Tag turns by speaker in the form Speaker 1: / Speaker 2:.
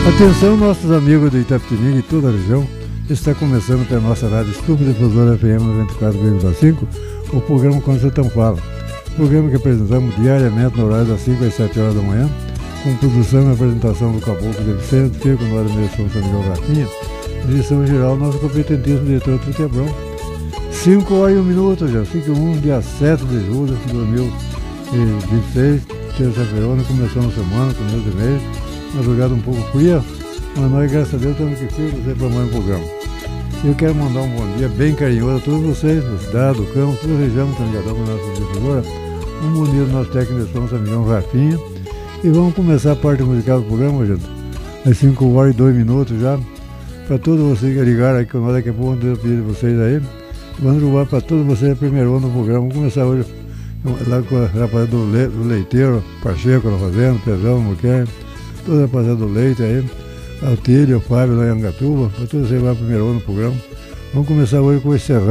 Speaker 1: Atenção, nossos amigos de Itapetininga e toda a região, está começando pela nossa rádio Subdifusora FM 94,5, o programa Quando Você Tão Fala. Programa que apresentamos diariamente no horário das 5 às 7 horas da manhã, com produção e apresentação do Caboclo de Vicente, fica com nós da direção São Miguel Rafinha, direção geral, nosso competentíssimo diretor Tutebrão. 5 horas e 1 minuto, já, 5:01, dia 7 de julho de 2026, terça-feira, começando a semana, começo de mês. Madrugada um pouco fria, mas nós, graças a Deus, estamos aqui firmes para mais um programa. Eu quero mandar um bom dia bem carinhoso a todos vocês, da cidade, do campo, toda a região que estão ligados com a nossa difusora. Um bom dia do nosso técnico de som, São Miguel Rafinha. E vamos começar a parte musical do programa, gente. Às 5 horas e 2 minutos já. Para todos vocês que ligaram aqui com nós, daqui a pouco vamos pedir de vocês aí. Vamos jogar para todos vocês a primeira onda do programa. Vamos começar hoje lá com a rapaziada do Leiteiro, Pacheco na fazenda, Pezão, Moquer. Toda a rapaziada do Leite aí, Altílio, o Fábio lá em Angatuba, para todos vocês lá primeiro ano no programa. Vamos começar hoje com esse